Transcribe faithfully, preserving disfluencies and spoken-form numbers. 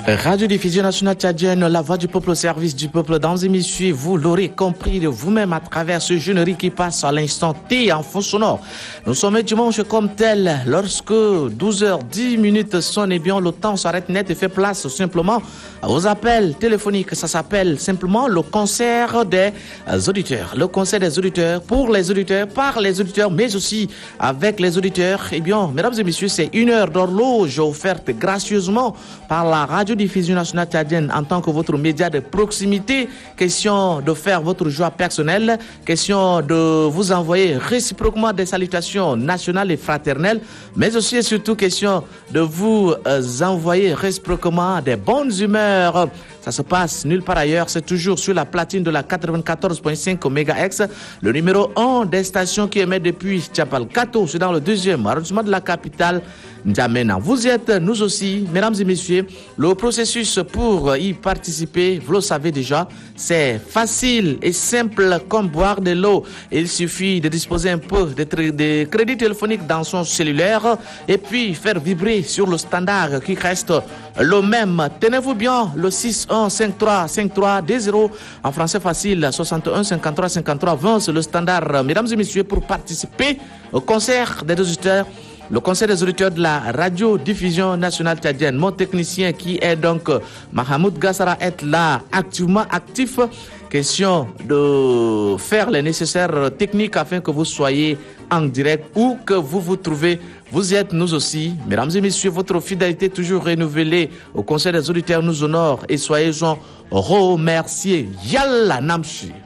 Radio-diffusion nationale tchadienne, la voix du peuple au service du peuple. Dans et messieurs, vous l'aurez compris de vous-même à travers ce générique qui passe à l'instant T en fond sonore. Nous sommes dimanche comme tel, lorsque douze heures dix minutes sonnent, et bien le temps s'arrête net et fait place simplement aux appels téléphoniques. Ça s'appelle simplement le concert des auditeurs. Le concert des auditeurs pour les auditeurs, par les auditeurs, mais aussi avec les auditeurs. Eh bien, mesdames et messieurs, c'est une heure d'horloge offerte gracieusement par la Radio-diffusion nationale tchadienne en tant que votre média de proximité. Question de faire votre joie personnelle, question de vous envoyer réciproquement des salutations nationales et fraternelles, mais aussi et surtout question de vous euh, envoyer réciproquement des bonnes humeurs. Ça se passe nulle part ailleurs, c'est toujours sur la platine de la quatre-vingt-quatorze virgule cinq mégahertz, le numéro un des stations qui émet depuis Tchapalcato, c'est dans le deuxième arrondissement de la capitale, N'Djamena. Vous y êtes, nous aussi, mesdames et messieurs. Le processus pour y participer, vous le savez déjà, c'est facile et simple comme boire de l'eau. Il suffit de disposer un peu de, de crédit téléphonique dans son cellulaire et puis faire vibrer sur le standard qui reste le même. Tenez-vous bien, le six un cinq trois cinq trois deux zéro en français facile, soixante et un cinquante-trois cinquante-trois vingt, c'est le standard, mesdames et messieurs, pour participer au concert des auditeurs. Le conseil des auditeurs de la Radio-diffusion nationale tchadienne. Mon technicien qui est donc Mahamoud Gassara est là activement actif. Question de faire les nécessaires techniques afin que vous soyez en direct où que vous vous trouvez. Vous y êtes, nous aussi. Mesdames et messieurs, votre fidélité toujours renouvelée au conseil des auditeurs nous honore et soyez-en remerciés. Yalla Namchi.